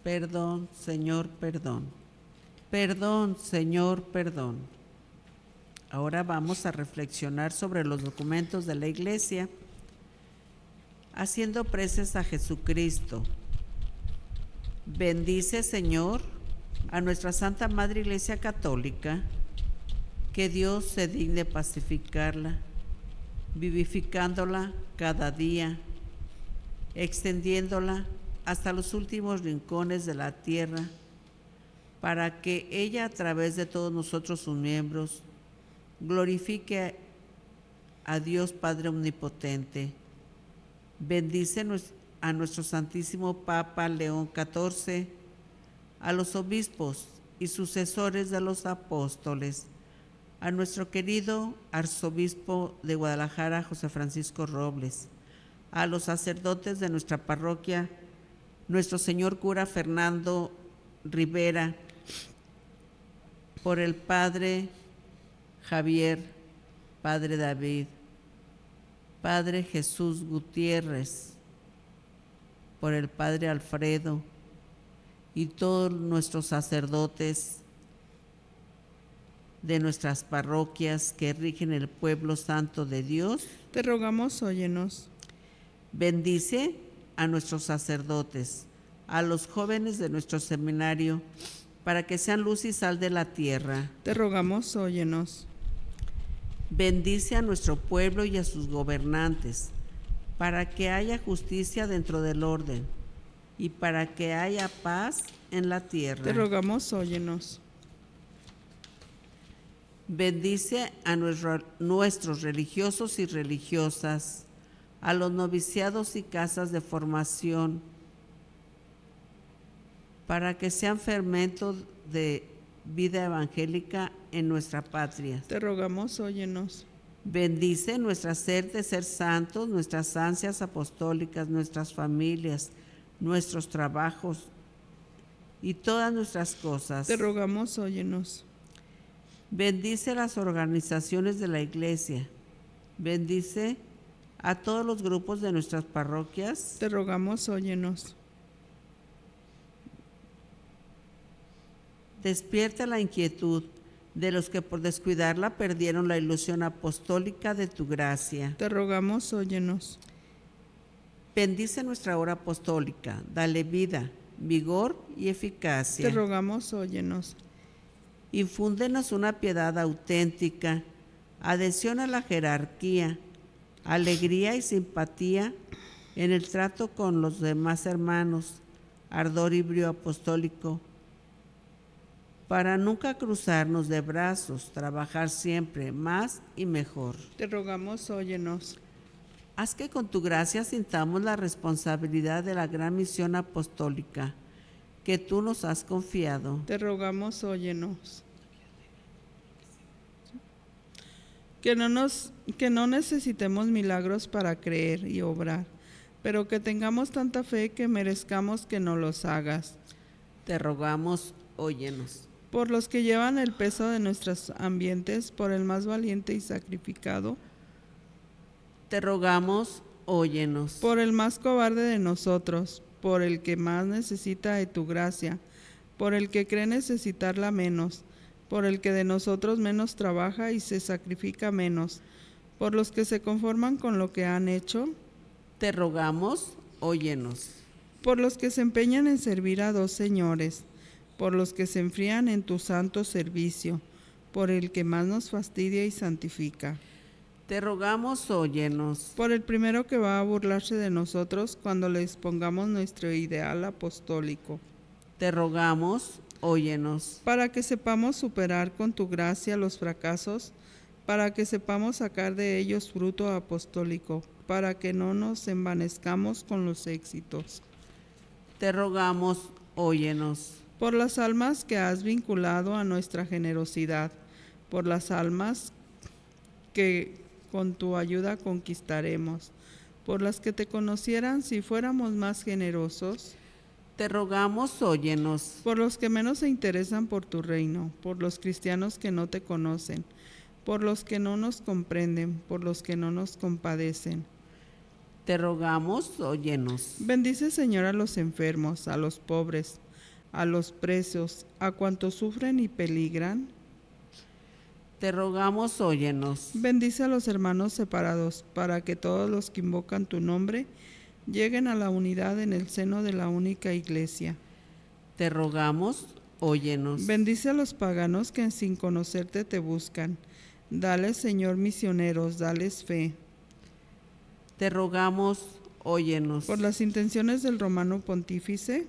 Perdón, Señor, perdón. Perdón, Señor, perdón. Ahora vamos a reflexionar sobre los documentos de la Iglesia, haciendo preces a Jesucristo. Bendice, Señor, a nuestra Santa Madre Iglesia Católica, que Dios se digne pacificarla, vivificándola cada día, extendiéndola hasta los últimos rincones de la tierra, para que ella, a través de todos nosotros sus miembros, glorifique a Dios Padre Omnipotente. Bendice a nuestro Santísimo Papa León XIV, a los obispos y sucesores de los apóstoles, a nuestro querido arzobispo de Guadalajara, José Francisco Robles, a los sacerdotes de nuestra parroquia, nuestro señor cura Fernando Rivera, por el Padre Javier, Padre David, Padre Jesús Gutiérrez, por el Padre Alfredo y todos nuestros sacerdotes de nuestras parroquias que rigen el pueblo santo de Dios. Te rogamos, óyenos. Bendice a nuestros sacerdotes, a los jóvenes de nuestro seminario, para que sean luz y sal de la tierra. Te rogamos, óyenos. Bendice a nuestro pueblo y a sus gobernantes, para que haya justicia dentro del orden y para que haya paz en la tierra. Te rogamos, óyenos. Bendice a nuestros religiosos y religiosas, a los noviciados y casas de formación, para que sean fermento de vida evangélica en nuestra patria. Te rogamos, óyenos. Bendice nuestra sed de ser santos, nuestras ansias apostólicas, nuestras familias, nuestros trabajos y todas nuestras cosas. Te rogamos, óyenos. Bendice las organizaciones de la Iglesia. Bendice a todos los grupos de nuestras parroquias. Te rogamos, óyenos. Despierta la inquietud de los que por descuidarla perdieron la ilusión apostólica de tu gracia. Te rogamos, óyenos. Bendice nuestra hora apostólica, dale vida, vigor y eficacia. Te rogamos, óyenos. Infúndenos una piedad auténtica, adhesión a la jerarquía, alegría y simpatía en el trato con los demás hermanos, ardor y brío apostólico, para nunca cruzarnos de brazos, trabajar siempre más y mejor. Te rogamos, óyenos. Haz que con tu gracia sintamos la responsabilidad de la gran misión apostólica que tú nos has confiado. Te rogamos, óyenos. Que no necesitemos milagros para creer y obrar, pero que tengamos tanta fe que merezcamos que nos los hagas. Te rogamos, óyenos. Por los que llevan el peso de nuestros ambientes, por el más valiente y sacrificado. Te rogamos, óyenos. Por el más cobarde de nosotros, por el que más necesita de tu gracia, por el que cree necesitarla menos, por el que de nosotros menos trabaja y se sacrifica menos, por los que se conforman con lo que han hecho. Te rogamos, óyenos. Por los que se empeñan en servir a dos señores, por los que se enfrían en tu santo servicio, por el que más nos fastidia y santifica. Te rogamos, óyenos. Por el primero que va a burlarse de nosotros cuando le expongamos nuestro ideal apostólico. Te rogamos, óyenos. Para que sepamos superar con tu gracia los fracasos, para que sepamos sacar de ellos fruto apostólico, para que no nos envanezcamos con los éxitos. Te rogamos, óyenos. Por las almas que has vinculado a nuestra generosidad, por las almas que con tu ayuda conquistaremos, por las que te conocieran si fuéramos más generosos. Te rogamos, óyenos. Por los que menos se interesan por tu reino, por los cristianos que no te conocen, por los que no nos comprenden, por los que no nos compadecen. Te rogamos, óyenos. Bendice, Señor, a los enfermos, a los pobres, a los presos, a cuantos sufren y peligran. Te rogamos, óyenos. Bendice a los hermanos separados, para que todos los que invocan tu nombre lleguen a la unidad en el seno de la única iglesia. Te rogamos, óyenos. Bendice a los paganos que sin conocerte te buscan. Dales, Señor, misioneros, dales fe. Te rogamos, óyenos. Por las intenciones del romano pontífice,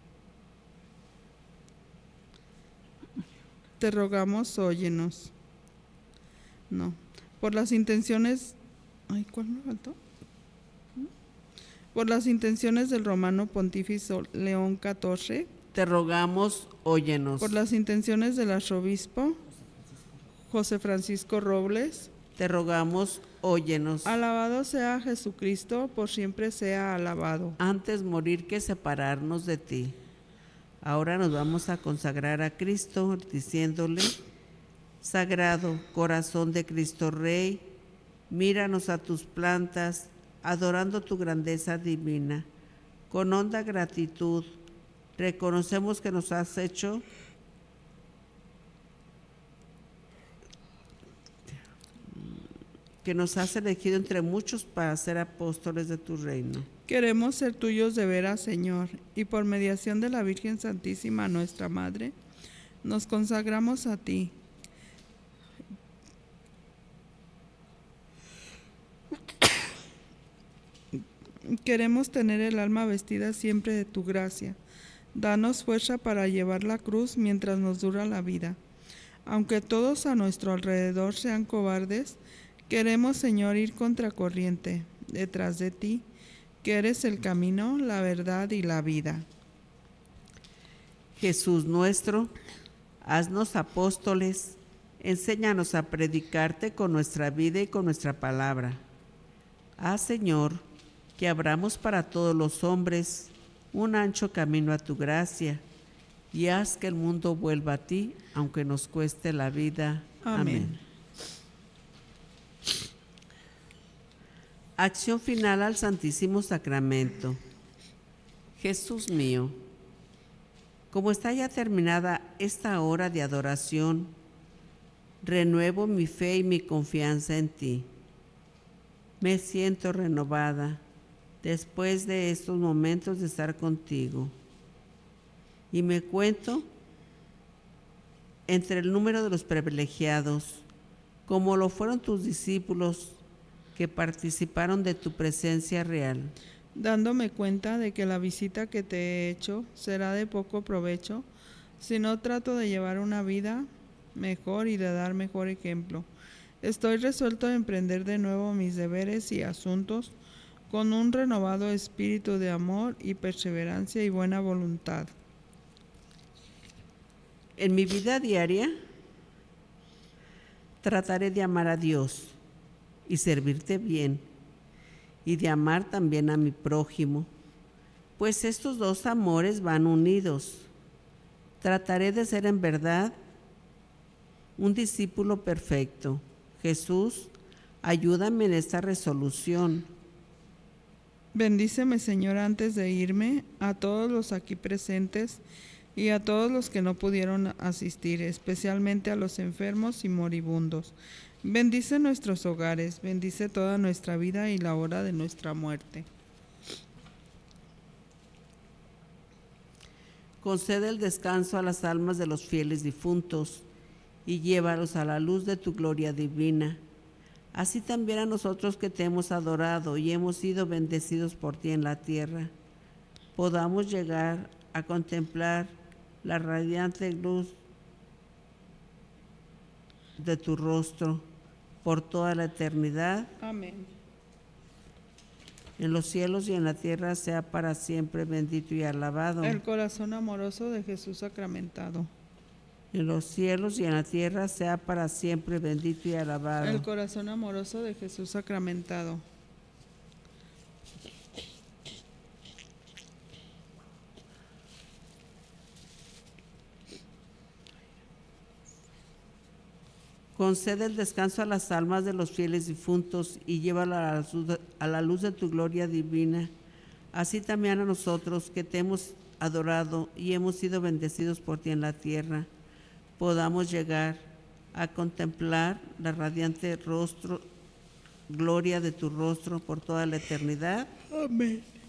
te rogamos, óyenos. No. Por las intenciones... Ay, ¿cuál me faltó? Por las intenciones del romano pontífice León XIV, Te rogamos, óyenos. por las intenciones del arzobispo José Francisco Robles, Te rogamos, óyenos. alabado sea Jesucristo, por siempre sea alabado. Antes morir que separarnos de ti. Ahora nos vamos a consagrar a Cristo diciéndole: Sagrado corazón de Cristo Rey, míranos a tus plantas, adorando tu grandeza divina. Con honda gratitud, reconocemos que nos has hecho que nos has elegido entre muchos para ser apóstoles de tu reino. Queremos ser tuyos de veras, Señor, y por mediación de la Virgen Santísima, nuestra Madre, nos consagramos a ti. Queremos tener el alma vestida siempre de tu gracia. Danos fuerza para llevar la cruz mientras nos dura la vida. Aunque todos a nuestro alrededor sean cobardes, queremos, Señor, ir contracorriente, detrás de ti, que eres el camino, la verdad y la vida. Jesús nuestro, haznos apóstoles, enséñanos a predicarte con nuestra vida y con nuestra palabra. Haz, Señor, que abramos para todos los hombres un ancho camino a tu gracia, y haz que el mundo vuelva a ti, aunque nos cueste la vida. Amén. Acción final al Santísimo Sacramento. Jesús mío, como está ya terminada esta hora de adoración, renuevo mi fe y mi confianza en ti. Me siento renovada después de estos momentos de estar contigo, y me cuento entre el número de los privilegiados, como lo fueron tus discípulos que participaron de tu presencia real. Dándome cuenta de que la visita que te he hecho será de poco provecho si no trato de llevar una vida mejor y de dar mejor ejemplo. Estoy resuelto a emprender de nuevo mis deberes y asuntos con un renovado espíritu de amor y perseverancia y buena voluntad. En mi vida diaria, trataré de amar a Dios y servirte bien, y de amar también a mi prójimo, pues estos dos amores van unidos. Trataré de ser en verdad un discípulo perfecto. Jesús, ayúdame en esta resolución. Bendíceme, Señor, antes de irme, a todos los aquí presentes y a todos los que no pudieron asistir, especialmente a los enfermos y moribundos. Bendice nuestros hogares, bendice toda nuestra vida y la hora de nuestra muerte. Concede el descanso a las almas de los fieles difuntos y llévalos a la luz de tu gloria divina. Así también a nosotros que te hemos adorado y hemos sido bendecidos por ti en la tierra, podamos llegar a contemplar la radiante luz de tu rostro por toda la eternidad. Amén. En los cielos y en la tierra sea para siempre bendito y alabado. El corazón amoroso de Jesús sacramentado. En los cielos y en la tierra sea para siempre bendito y alabado. El corazón amoroso de Jesús sacramentado. Concede el descanso a las almas de los fieles difuntos y llévala a la luz de tu gloria divina. Así también a nosotros que te hemos adorado y hemos sido bendecidos por ti en la tierra, podamos llegar a contemplar la radiante gloria de tu rostro por toda la eternidad. Amén.